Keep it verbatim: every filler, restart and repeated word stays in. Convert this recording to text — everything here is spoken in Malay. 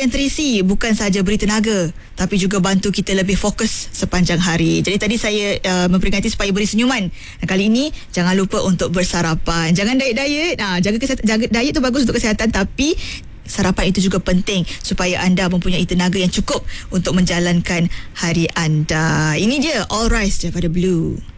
yang terisi bukan sahaja beri tenaga, tapi juga bantu kita lebih fokus sepanjang hari. Jadi tadi saya uh, memperingati supaya beri senyuman. Dan kali ini jangan lupa untuk bersarapan. Jangan diet-diet. Nah, jaga kesihatan, jaga diet tu bagus untuk kesihatan, tapi sarapan itu juga penting supaya anda mempunyai tenaga yang cukup untuk menjalankan hari anda. Ini dia All Rise daripada Blue.